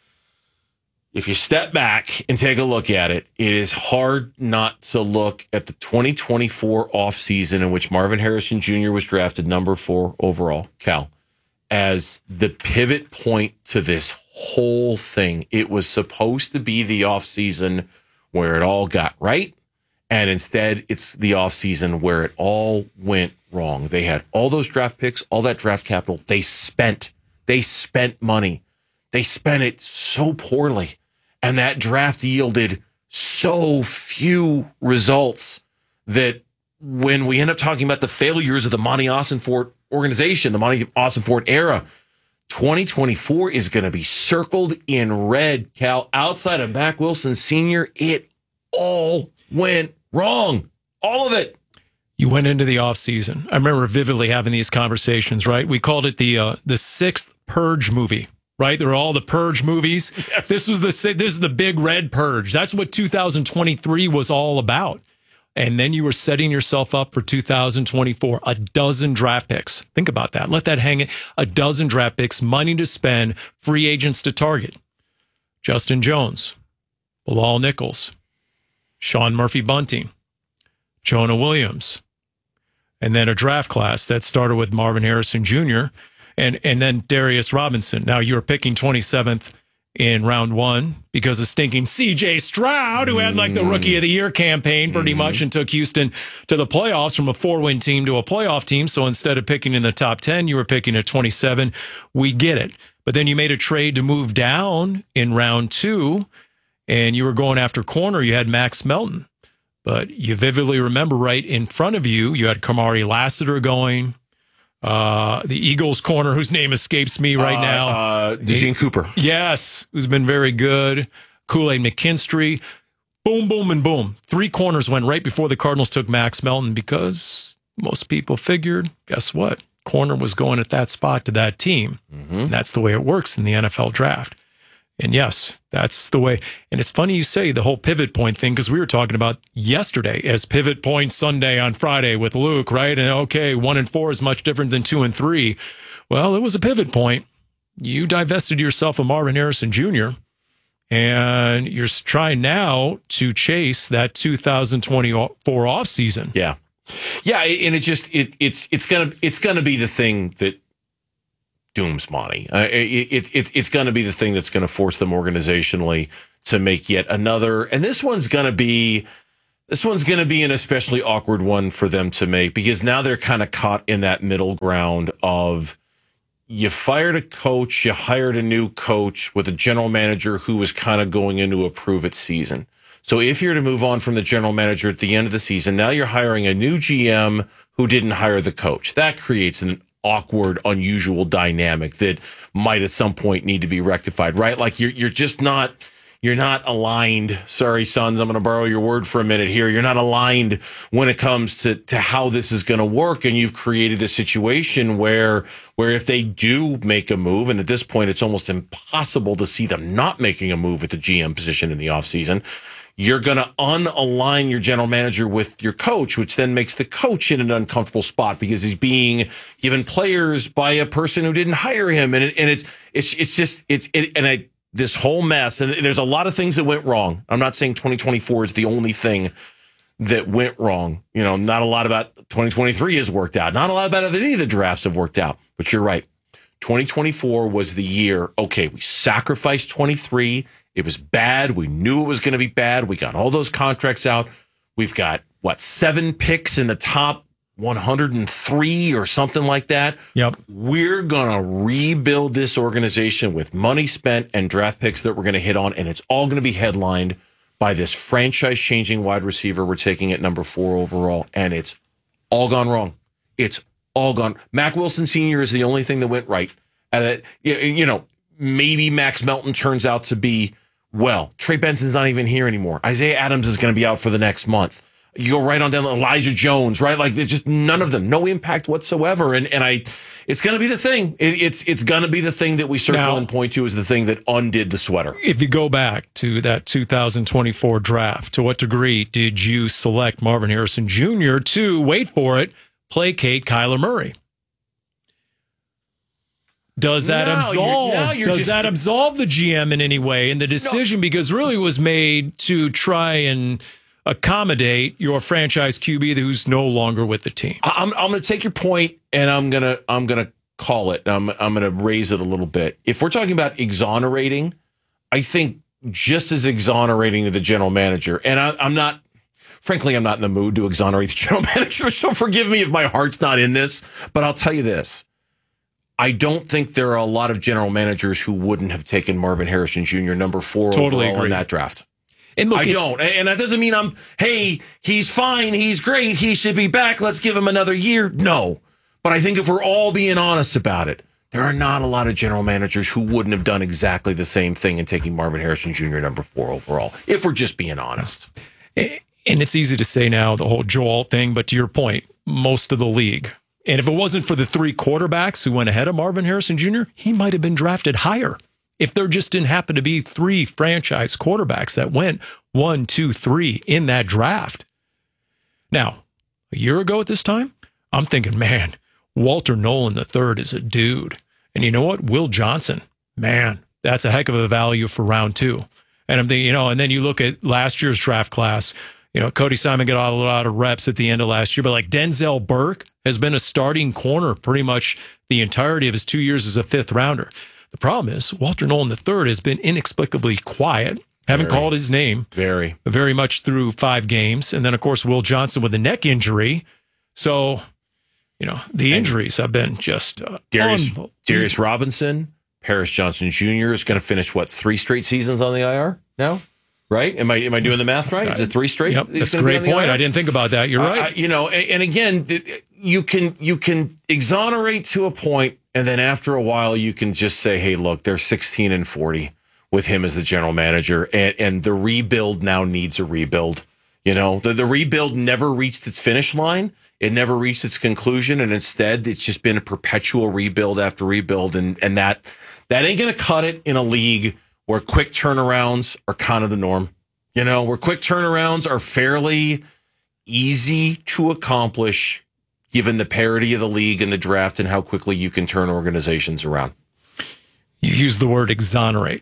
if you step back and take a look at it, it is hard not to look at the twenty twenty-four offseason in which Marvin Harrison Junior was drafted number four overall, Cal, as the pivot point to this whole thing. It was supposed to be the offseason where it all got right, and instead it's the offseason where it all went wrong. They had all those draft picks, all that draft capital. They spent. They spent money. They spent it so poorly, and that draft yielded so few results that when we end up talking about the failures of the Monty Austin-Fort organization, the Monty Austin-Fort era, twenty twenty-four is going to be circled in red, Cal. Outside of Mack Wilson Senior, it all went wrong. All of it. You went into the offseason. I remember vividly having these conversations, right? We called it the uh, the sixth Purge movie, right? There were all the Purge movies. Yes. This was the this is the big red Purge. That's what two thousand twenty-three was all about. And then you were setting yourself up for two thousand twenty-four, a dozen draft picks. Think about that. Let that hang. A dozen draft picks, money to spend, free agents to target. Justin Jones, Bilal Nichols, Sean Murphy-Bunting, Jonah Williams, and then a draft class that started with Marvin Harrison Junior and and then Darius Robinson. Now you were picking twenty-seventh in round one because of stinking C J Stroud, who had like the Rookie of the Year campaign pretty mm-hmm. much and took Houston to the playoffs from a four-win team to a playoff team. So instead of picking in the top ten, you were picking at twenty-seven. We get it. But then you made a trade to move down in round two, and you were going after corner. You had Max Melton. But you vividly remember right in front of you, you had Kamari Lassiter going, uh, the Eagles corner, whose name escapes me right uh, now. Uh, DeJean Cooper. Yes, who's been very good. Kool-Aid McKinstry. Boom, boom, and boom. Three corners went right before the Cardinals took Max Melton because most people figured, guess what? Corner was going at that spot to that team. Mm-hmm. And that's the way it works in the N F L draft. And yes, that's the way. And it's funny you say the whole pivot point thing, because we were talking about yesterday as pivot point Sunday on Friday with Luke, right? And okay, one and four is much different than two and three. Well, it was a pivot point. You divested yourself of Marvin Harrison Junior, and you're trying now to chase that two thousand twenty-four offseason. Yeah. Yeah, and it just it it's it's gonna it's gonna be the thing that dooms Monty. Uh, it, it, it it's gonna be the thing that's gonna force them organizationally to make yet another. And this one's gonna be this one's gonna be an especially awkward one for them to make, because now they're kind of caught in that middle ground of, you fired a coach, you hired a new coach with a general manager who was kind of going into a prove-it season. So if you're to move on from the general manager at the end of the season, now you're hiring a new G M who didn't hire the coach. That creates an awkward, unusual dynamic that might at some point need to be rectified, right? Like you're you're just not you're not aligned. Sorry, sons, I'm going to borrow your word for a minute here. You're not aligned when it comes to to how this is going to work, and you've created a situation where where if they do make a move, and at this point it's almost impossible to see them not making a move at the G M position in the offseason, you're going to unalign your general manager with your coach, which then makes the coach in an uncomfortable spot because he's being given players by a person who didn't hire him. And it, and it's, it's, it's just, it's, it, and I, this whole mess, and there's a lot of things that went wrong. I'm not saying twenty twenty-four is the only thing that went wrong. You know, not a lot about twenty twenty-three has worked out. Not a lot about any of the drafts have worked out, but you're right. twenty twenty-four was the year. Okay, we sacrificed twenty-three. It was bad. We knew it was going to be bad. We got all those contracts out. We've got, what, seven picks in the top one hundred three or something like that. Yep. We're going to rebuild this organization with money spent and draft picks that we're going to hit on, and it's all going to be headlined by this franchise-changing wide receiver we're taking at number four overall, and it's all gone wrong. It's all gone. Mack Wilson Senior is the only thing that went right. And, you know, maybe Max Melton turns out to be, well, Trey Benson's not even here anymore. Isaiah Adams is going to be out for the next month. You go right on down to Elijah Jones, right? Like, there's just none of them, no impact whatsoever. And and I, it's going to be the thing. It, it's it's going to be the thing that we circle Now, and point to as the thing that undid the sweater. If you go back to that two thousand twenty-four draft, to what degree did you select Marvin Harrison Junior to, wait for it, placate Kyler Murray? Does that No, absolve? you're- now you're does just- that absolve the G M in any way in the decision? Because really it was made to try and accommodate your franchise Q B who's no longer with the team. I'm I'm going to take your point, and I'm gonna I'm gonna call it. I'm I'm going to raise it a little bit. If we're talking about exonerating, I think just as exonerating to the general manager, and I, I'm not. Frankly, I'm not in the mood to exonerate the general manager, so forgive me if my heart's not in this. But I'll tell you this. I don't think there are a lot of general managers who wouldn't have taken Marvin Harrison Junior number four Totally overall agree. in that draft. And look, I it's- don't. And that doesn't mean I'm, hey, he's fine, he's great, he should be back, let's give him another year. No. But I think if we're all being honest about it, there are not a lot of general managers who wouldn't have done exactly the same thing in taking Marvin Harrison Junior number four overall, if we're just being honest. And it's easy to say now, the whole Joel thing, but to your point, most of the league. And if it wasn't for the three quarterbacks who went ahead of Marvin Harrison Junior, he might have been drafted higher. If there just didn't happen to be three franchise quarterbacks that went one, two, three in that draft. Now, a year ago at this time, I'm thinking, man, Walter Nolan the third is a dude. And you know what? Will Johnson, man, that's a heck of a value for round two. And I'm thinking, you know, and then you look at last year's draft class, you know, Cody Simon got a lot of reps at the end of last year, but like Denzel Burke has been a starting corner pretty much the entirety of his two years as a fifth rounder. The problem is Walter Nolan the third has been inexplicably quiet. Haven't Very. called his name Very. very much through five games. And then, of course, Will Johnson with a neck injury. So, you know, the injuries have been just uh, Darius, unbelievable. Darius Robinson, Paris Johnson Junior is going to finish, what, three straight seasons on the I R now? Right? Am I am I doing the math right? Is it three straight? Yep, he's that's a gonna be great on the point. I R? I didn't think about that. You're Uh, right. I- you know, and, and again, th- you can you can exonerate to a point, and then after a while, you can just say, "Hey, look, they're sixteen and forty with him as the general manager, and and the rebuild now needs a rebuild." You know, the the rebuild never reached its finish line. It never reached its conclusion, and instead, it's just been a perpetual rebuild after rebuild, and and that that ain't going to cut it in a league where quick turnarounds are kind of the norm. You know, where quick turnarounds are fairly easy to accomplish given the parity of the league and the draft and how quickly you can turn organizations around. You use the word exonerate.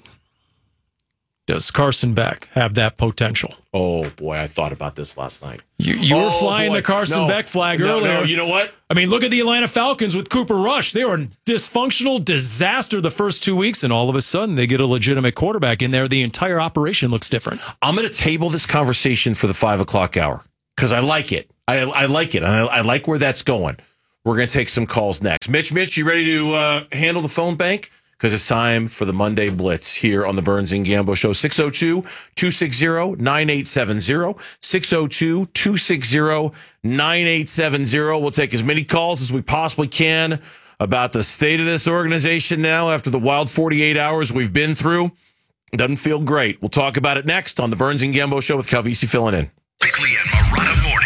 Does Carson Beck have that potential? Oh, boy, I thought about this last night. You, you oh, were flying boy. the Carson no, Beck flag no, earlier. No, you know what? I mean, look at the Atlanta Falcons with Cooper Rush. They were a dysfunctional disaster the first two weeks, and all of a sudden they get a legitimate quarterback in there. The entire operation looks different. I'm going to table this conversation for the five o'clock hour because I like it. I, I like it, and I, I like where that's going. We're going to take some calls next. Mitch, Mitch, you ready to uh, handle the phone bank? Because it's time for the Monday Blitz here on the Burns and Gambo Show. six oh two, two six zero, nine eight seven zero. six oh two, two six zero, nine eight seven zero. We'll take as many calls as we possibly can about the state of this organization now after the wild forty-eight hours we've been through. Doesn't feel great. We'll talk about it next on the Burns and Gambo Show with Calvisi filling in. Bickley and Marotta mornings.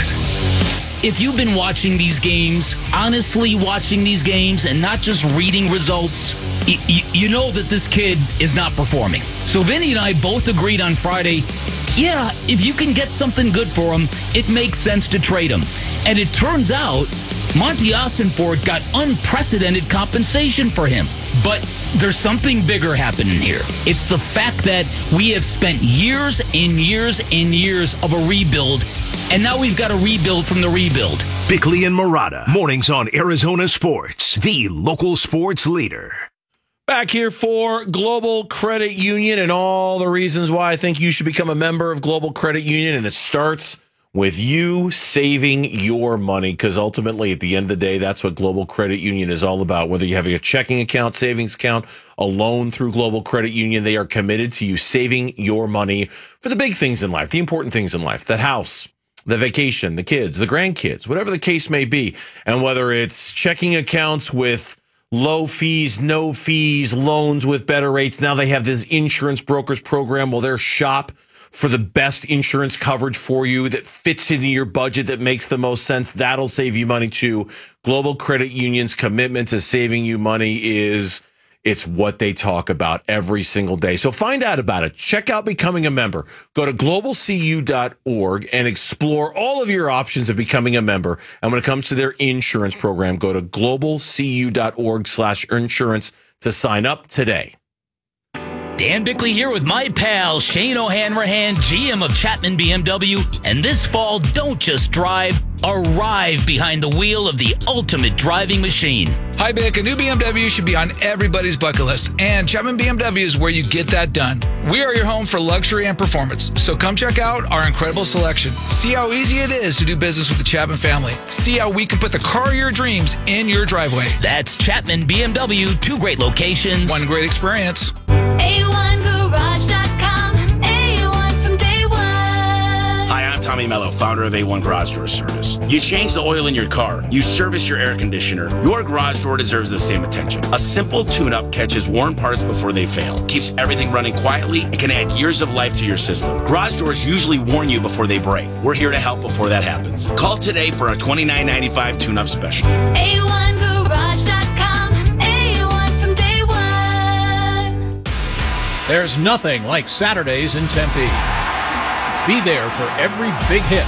If you've been watching these games, honestly watching these games and not just reading results, y- y- you know that this kid is not performing. So Vinny and I both agreed on Friday, yeah, if you can get something good for him, it makes sense to trade him. And it turns out Monty Ossenford got unprecedented compensation for him. But there's something bigger happening here. It's the fact that we have spent years and years and years of a rebuild, and now we've got to rebuild from the rebuild. Bickley and Marotta, mornings on Arizona Sports, the local sports leader. Back here for Global Credit Union and all the reasons why I think you should become a member of Global Credit Union, and it starts with you saving your money, because ultimately, at the end of the day, that's what Global Credit Union is all about. Whether you have a checking account, savings account, a loan through Global Credit Union, they are committed to you saving your money for the big things in life, the important things in life, that house, the vacation, the kids, the grandkids, whatever the case may be. And whether it's checking accounts with low fees, no fees, loans with better rates. Now they have this insurance brokers program. Well, their shop for the best insurance coverage for you that fits into your budget, that makes the most sense. That'll save you money too. Global Credit Union's commitment to saving you money is, it's what they talk about every single day. So find out about it. Check out becoming a member. Go to global c u dot org and explore all of your options of becoming a member. And when it comes to their insurance program, go to global c u dot org slash insurance to sign up today. Dan Bickley here with my pal Shane O'Hanrahan, G M of Chapman B M W. And this fall, don't just drive, arrive behind the wheel of the ultimate driving machine. Hi, Bick. A new B M W should be on everybody's bucket list, and Chapman B M W is where you get that done. We are your home for luxury and performance, so come check out our incredible selection. See how easy it is to do business with the Chapman family. See how we can put the car of your dreams in your driveway. That's Chapman B M W, two great locations. One great experience. A one garage dot com, A one from day one. Hi, I'm Tommy Mello, founder of A one Garage Door Service. You change the oil in your car, you service your air conditioner, your garage door deserves the same attention. A simple tune-up catches worn parts before they fail, keeps everything running quietly, and can add years of life to your system. Garage doors usually warn you before they break. We're here to help before that happens. Call today for a twenty-nine ninety-five tune-up special. A one garage dot com, A one from day one. There's nothing like Saturdays in Tempe. Be there for every big hit,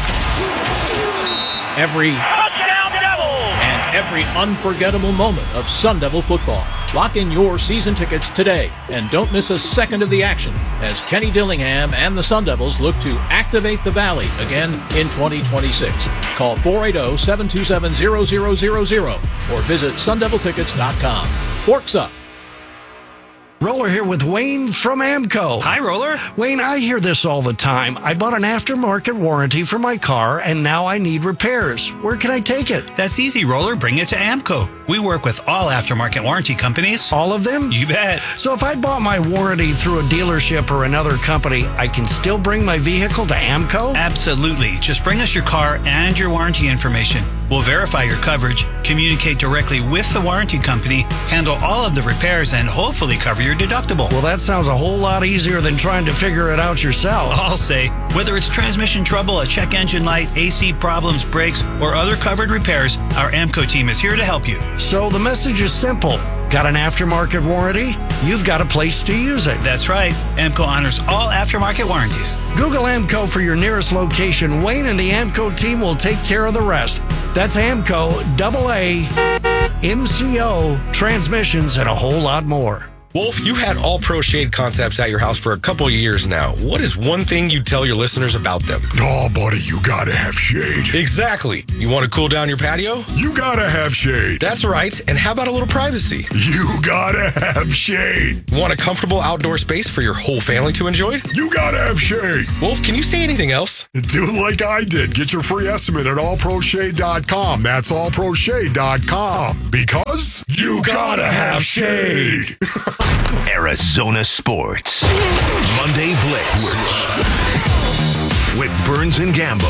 every touchdown Devils, and every unforgettable moment of Sun Devil football. Lock in your season tickets today and don't miss a second of the action as Kenny Dillingham and the Sun Devils look to activate the Valley again in twenty twenty-six. Call four eight zero, seven two seven, zero zero zero zero or visit sun devil tickets dot com. Forks up. Roller here with Wayne from AMCO. Hi, Roller. Wayne, I hear this all the time. I bought an aftermarket warranty for my car, and now I need repairs. Where can I take it? That's easy, Roller. Bring it to AMCO. We work with all aftermarket warranty companies. All of them? You bet. So if I bought my warranty through a dealership or another company, I can still bring my vehicle to AMCO? Absolutely. Just bring us your car and your warranty information. We'll verify your coverage, communicate directly with the warranty company, handle all of the repairs, and hopefully cover your deductible. Well, that sounds a whole lot easier than trying to figure it out yourself. I'll say, whether it's transmission trouble, a check engine light, A C problems, brakes, or other covered repairs, our AMCO team is here to help you. So the message is simple. Got an aftermarket warranty? you've got a place to use it. That's right. AMCO honors all aftermarket warranties. Google AMCO for your nearest location. Wayne and the AMCO team will take care of the rest. That's AMCO, double A, M C O, transmissions, and a whole lot more. Wolf, you've had All Pro Shade concepts at your house for a couple of years now. What is one thing you tell your listeners about them? Oh, buddy, you gotta have shade. Exactly. You want to cool down your patio? You gotta have shade. That's right. And how about a little privacy? You gotta have shade. Want a comfortable outdoor space for your whole family to enjoy? You gotta have shade. Wolf, can you say anything else? Do like I did. Get your free estimate at all pro shade dot com. That's all pro shade dot com. Because you gotta have shade. Arizona Sports. Monday Blitz. With Burns and Gambo.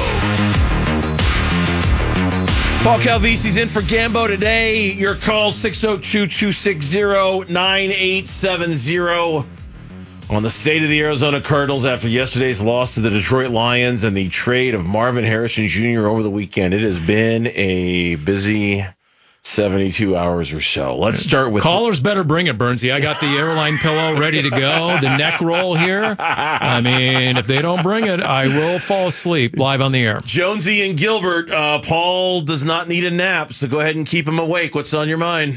Paul Calvisi's in for Gambo today. Your call six oh two, two six zero, nine eight seven zero on the state of the Arizona Cardinals after yesterday's loss to the Detroit Lions and the trade of Marvin Harrison Junior over the weekend. It has been a busy seventy-two hours or so. Let's start with... Callers better bring it, Burnsy. I got the airline pillow ready to go, the neck roll here. I mean, if they don't bring it, I will fall asleep live on the air. Jonesy and Gilbert, uh, Paul does not need a nap, so go ahead and keep him awake. What's on your mind?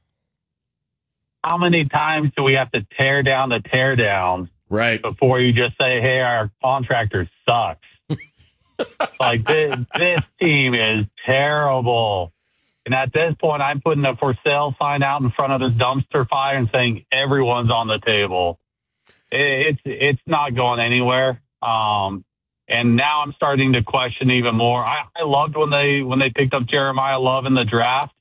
How many times do we have to tear down the tear downs right before you just say, hey, our contractor sucks? Like, this, this team is terrible. And at this point, I'm putting a for sale sign out in front of this dumpster fire and saying everyone's on the table. It's it's not going anywhere. Um, and now I'm starting to question even more. I, I loved when they when they picked up Jeremiah Love in the draft,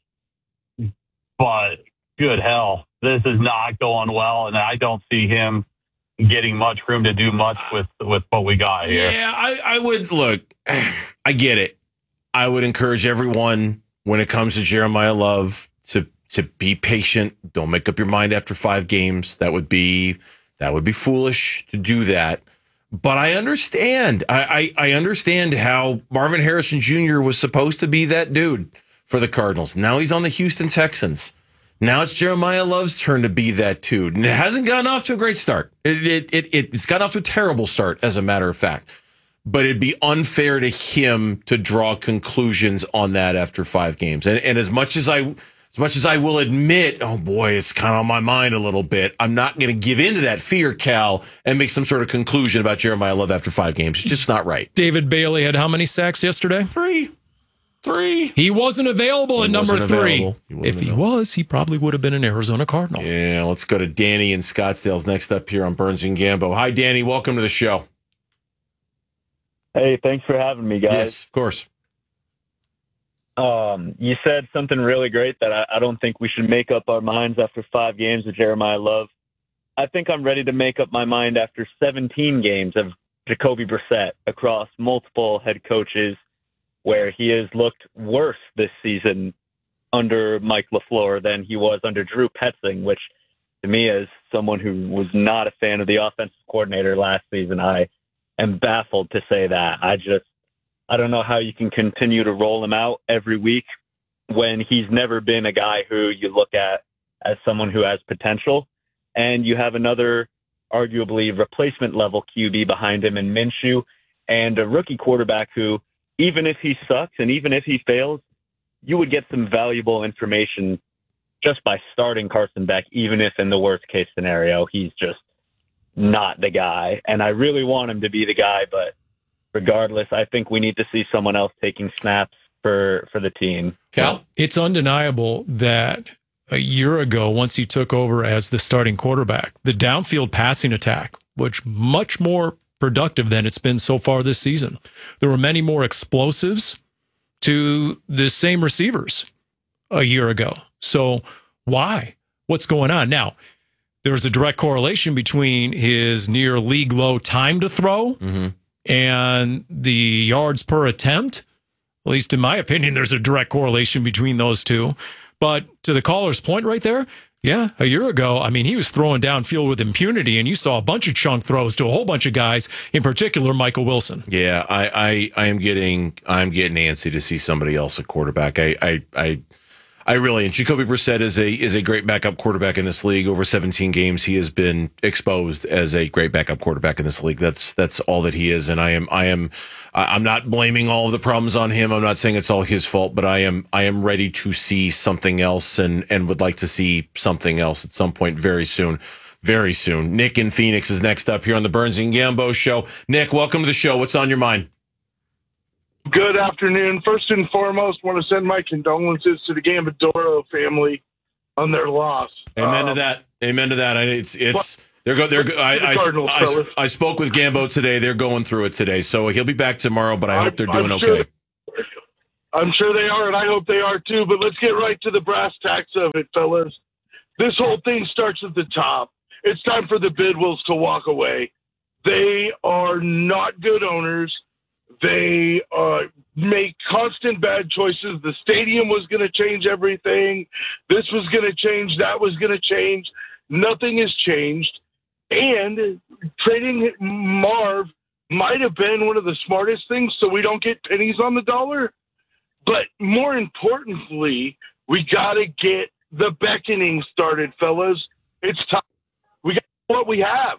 but good hell, this is not going well, and I don't see him getting much room to do much with with what we got here. Yeah, I, I would look. I get it. I would encourage everyone, when it comes to Jeremiah Love, to to be patient. Don't make up your mind after five games. That would be that would be foolish to do that. But I understand. I, I, I understand how Marvin Harrison Junior was supposed to be that dude for the Cardinals. Now he's on the Houston Texans. Now it's Jeremiah Love's turn to be that dude. And it hasn't gotten off to a great start. It, it, it, it's gotten off to a terrible start, as a matter of fact. But it'd be unfair to him to draw conclusions on that after five games. And, and as much as I, as much as I will admit, oh boy, it's kind of on my mind a little bit, I'm not going to give in to that fear, Cal, and make some sort of conclusion about Jeremiah Love after five games. It's just not right. David Bailey had how many sacks yesterday? Three. Three. He wasn't available he at number three. He if he available. was, he probably would have been an Arizona Cardinal. Yeah, let's go to Danny in Scottsdale's next up here on Burns and Gambo. Hi, Danny. Welcome to the show. Hey, thanks for having me, guys. Yes, of course. Um, you said something really great that I, I don't think we should make up our minds after five games of Jeremiah Love. I think I'm ready to make up my mind after seventeen games of Jacoby Brissett across multiple head coaches, where he has looked worse this season under Mike LaFleur than he was under Drew Petzing, which to me, as someone who was not a fan of the offensive coordinator last season, I am baffled to say that. I just, I don't know how you can continue to roll him out every week when he's never been a guy who you look at as someone who has potential. And you have another arguably replacement level Q B behind him in Minshew, and a rookie quarterback who, even if he sucks and even if he fails, you would get some valuable information just by starting Carson Beck, even if in the worst case scenario, he's just not the guy. And I really want him to be the guy, but regardless, I think we need to see someone else taking snaps for, for the team. Cal? It's undeniable that a year ago, once he took over as the starting quarterback, the downfield passing attack, which much more productive than it's been so far this season. There were many more explosives to the same receivers a year ago. So why? What's going on? Now, there's a direct correlation between his near league low time to throw mm-hmm. and the yards per attempt. At least in my opinion, there's a direct correlation between those two. But to the caller's point right there, yeah, a year ago, I mean, he was throwing downfield with impunity, and you saw a bunch of chunk throws to a whole bunch of guys, in particular Michael Wilson. Yeah, I, I, I am getting, I'm getting antsy to see somebody else at quarterback. I, I, I, I really, and Jacoby Brissett is a is a great backup quarterback in this league. Over seventeen games, he has been exposed as a great backup quarterback in this league. That's that's all that he is, and I am I am I'm not blaming all of the problems on him. I'm not saying it's all his fault, but I am I am ready to see something else, and and would like to see something else at some point very soon, very soon. Nick in Phoenix is next up here on the Burns and Gambo Show. Nick, welcome to the show. What's on your mind? Good afternoon. First and foremost, want to send my condolences to the Gambadoro family on their loss. Amen um, to that. Amen to that. I, it's it's they're go they're I I, Cardinals, I, I, I spoke with Gambo today. They're going through it today, so he'll be back tomorrow. But I I'm, hope they're doing I'm sure, okay. I'm sure they are, and I hope they are too. But let's get right to the brass tacks of it, fellas. This whole thing starts at the top. It's time for the Bidwills to walk away. They are not good owners. They uh, make constant bad choices. The stadium was going to change everything. This was going to change. That was going to change. Nothing has changed. And trading Marv might have been one of the smartest things so we don't get pennies on the dollar. But more importantly, we got to get the beckoning started, fellas. It's time. We got what we have.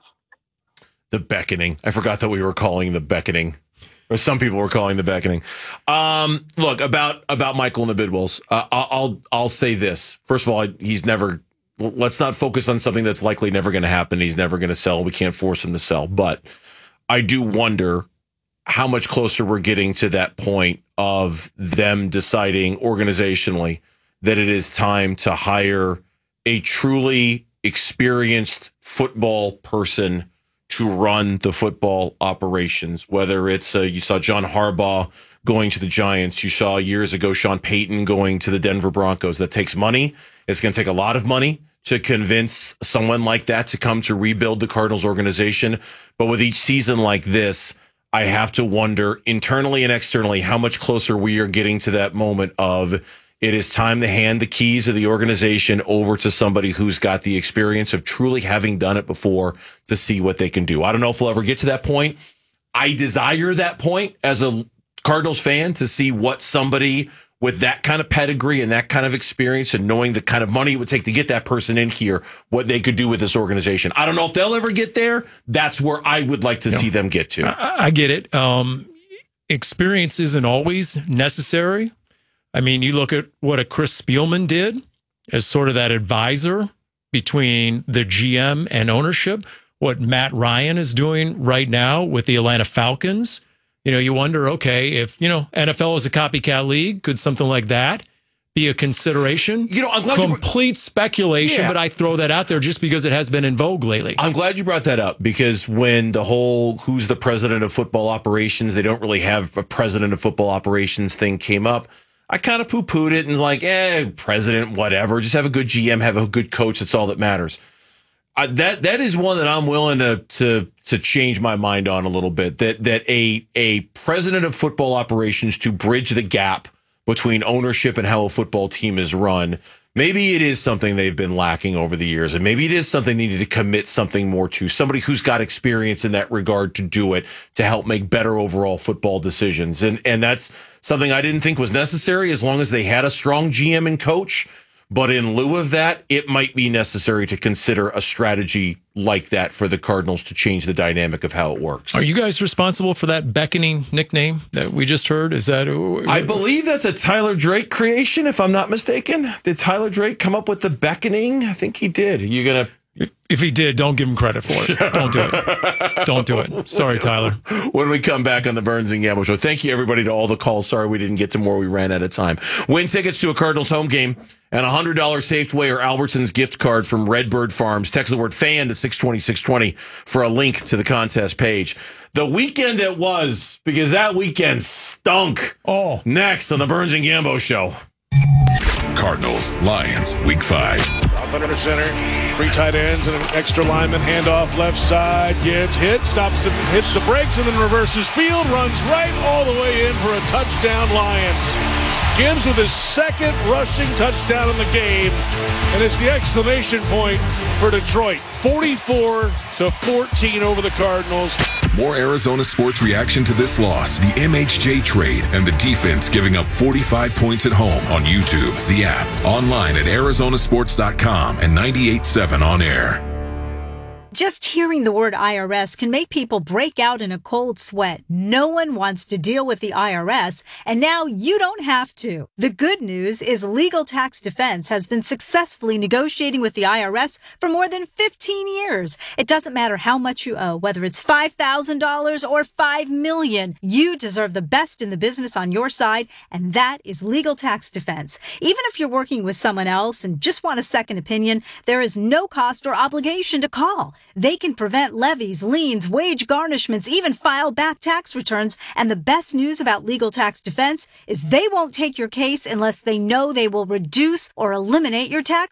The beckoning. I forgot that we were calling the beckoning. Or some people were calling the beckoning. Um, look, about about Michael and the Bidwills, uh, I'll I'll say this. First of all, he's never. Let's not focus on something that's likely never going to happen. He's never going to sell. We can't force him to sell. But I do wonder how much closer we're getting to that point of them deciding organizationally that it is time to hire a truly experienced football person to run the football operations, whether it's, uh, you saw John Harbaugh going to the Giants. You saw years ago Sean Payton going to the Denver Broncos. That takes money. It's going to take a lot of money to convince someone like that to come to rebuild the Cardinals organization. But with each season like this, I have to wonder internally and externally how much closer we are getting to that moment of it is time to hand the keys of the organization over to somebody who's got the experience of truly having done it before to see what they can do. I don't know if we'll ever get to that point. I desire that point as a Cardinals fan to see what somebody with that kind of pedigree and that kind of experience and knowing the kind of money it would take to get that person in here, what they could do with this organization. I don't know if they'll ever get there. That's where I would like to yeah. see them get to. I, I get it. Um, experience isn't always necessary. I mean, you look at what a Chris Spielman did as sort of that advisor between the G M and ownership, what Matt Ryan is doing right now with the Atlanta Falcons. You know, you wonder, okay, if, you know, N F L is a copycat league, could something like that be a consideration? You know, I'm glad Complete speculation, yeah. but I throw that out there just because it has been in vogue lately. I'm glad you brought that up because when the whole who's the president of football operations, they don't really have a president of football operations thing came up, I kind of poo-pooed it and like, eh, president, whatever. Just have a good G M, have a good coach. That's all that matters. Uh, that that is one that I'm willing to to to change my mind on a little bit. That that a a president of football operations to bridge the gap between ownership and how a football team is run. Maybe it is something they've been lacking over the years, and maybe it is something they need to commit something more to. Somebody who's got experience in that regard to do it, to help make better overall football decisions. And and that's something I didn't think was necessary as long as they had a strong G M and coach. But in lieu of that, it might be necessary to consider a strategy like that for the Cardinals to change the dynamic of how it works. Are you guys responsible for that beckoning nickname that we just heard? Is that? I believe that's a Tyler Drake creation, if I'm not mistaken. Did Tyler Drake come up with the beckoning? I think he did. Are you going to? If he did, don't give him credit for it. Don't do it. Don't do it. Sorry, Tyler. When we come back on the Burns and Gambo Show, thank you, everybody, to all the calls. Sorry we didn't get to more. We ran out of time. Win tickets to a Cardinals home game and a one hundred dollars Safeway or Albertsons gift card from Redbird Farms. Text the word FAN to six twenty, six twenty for a link to the contest page. The weekend it was, because that weekend stunk. Oh. Next on the Burns and Gambo Show. Cardinals, Lions, week five. Up under center, three tight ends and an extra lineman, handoff left side, Gibbs hit, stops and hits the brakes and then reverses field, runs right all the way in for a touchdown, Lions. Gibbs with his second rushing touchdown in the game, and it's the exclamation point for Detroit. forty-four to fourteen over the Cardinals. More Arizona sports reaction to this loss, the M H J trade, and the defense giving up forty-five points at home on YouTube, the app, online at Arizona Sports dot com, and ninety-eight point seven on air. Just hearing the word I R S can make people break out in a cold sweat. No one wants to deal with the I R S, and now you don't have to. The good news is Legal Tax Defense has been successfully negotiating with the I R S for more than fifteen years. It doesn't matter how much you owe, whether it's five thousand dollars or five million dollars. You deserve the best in the business on your side, and that is Legal Tax Defense. Even if you're working with someone else and just want a second opinion, there is no cost or obligation to call. They can prevent levies, liens, wage garnishments, even file back tax returns. And the best news about Legal Tax Defense is they won't take your case unless they know they will reduce or eliminate your tax